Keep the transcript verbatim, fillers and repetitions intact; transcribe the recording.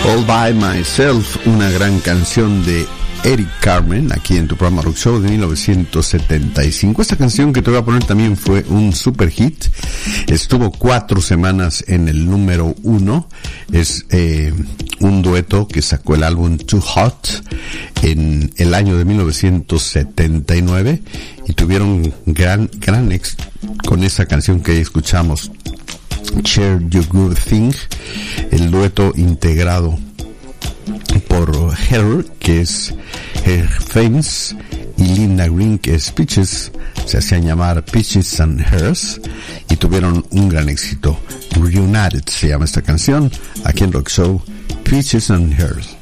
All by Myself, una gran canción de Eric Carmen, aquí en tu programa Rock Show de mil novecientos setenta y cinco. Esta canción que te voy a poner también fue un super hit. Estuvo cuatro semanas en el número uno. Es eh, un dueto que sacó el álbum Too Hot en el año de mil novecientos setenta y nueve y tuvieron gran, gran éxito con esa canción que escuchamos, Share Your Good Thing, el dueto integrado por Her, que es Her Fames, y Linda Green, que es Peaches. Se hacían llamar Peaches and Hers y tuvieron un gran éxito. Reunited se llama esta canción, aquí en Rock Show, Peaches and Hers.